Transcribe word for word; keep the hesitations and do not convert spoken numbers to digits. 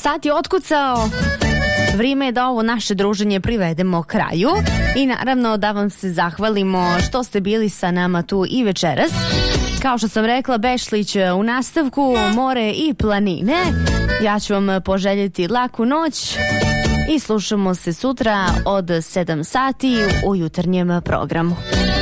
Sat je otkucao. Vrijeme je da ovo naše druženje privedemo kraju i naravno da vam se zahvalimo što ste bili sa nama tu i večeras. Kao što sam rekla, Bešlić u nastavku, more i planine. Ja ću vam poželjeti laku noć i slušamo se sutra od sedam sati u jutarnjem programu.